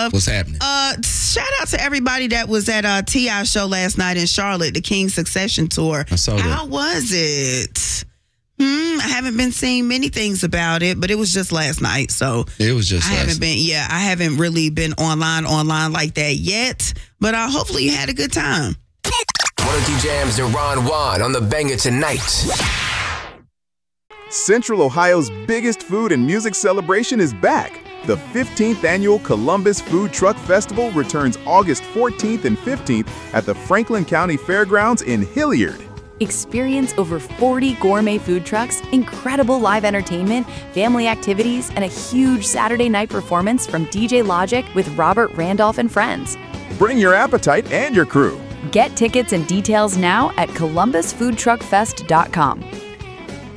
love. What's happening? Shout out to everybody that was at T.I. show last night in Charlotte, the King Succession Tour. I saw that. How was it? I haven't been seeing many things about it, but it was just last night, so It was just I haven't really been online like that yet, but hopefully you had a good time. 102 Jams and Ron Juan on the Banger Tonight. Central Ohio's biggest food and music celebration is back. The 15th annual Columbus Food Truck Festival returns August 14th and 15th at the Franklin County Fairgrounds in Hilliard. Experience over 40 gourmet food trucks, incredible live entertainment, family activities, and a huge Saturday night performance from DJ Logic with Robert Randolph and friends. Bring your appetite and your crew. Get tickets and details now at columbusfoodtruckfest.com.